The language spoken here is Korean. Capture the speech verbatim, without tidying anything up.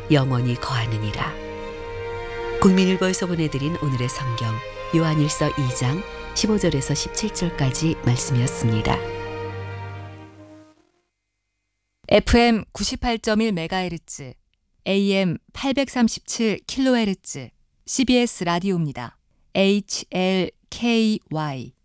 영원히 거하느니라. 국민일보에서 보내드린 오늘의 성경 요한일서 이 장 십오 절에서 십칠 절까지 말씀이었습니다. 에프엠 구십팔 점 일 메가헤르츠, 에이엠 팔백삼십칠 킬로헤르츠, 씨비에스 라디오입니다. 에이치엘케이와이